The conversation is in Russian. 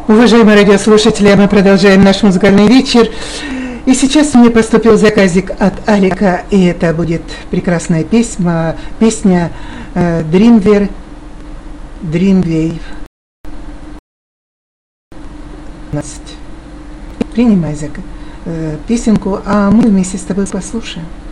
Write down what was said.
Уважаемые радиослушатели, мы продолжаем наш музыкальный вечер. И сейчас мне поступил заказик от Алика, и это будет прекрасная песня Dreamwave. Принимай песенку, а мы вместе с тобой послушаем.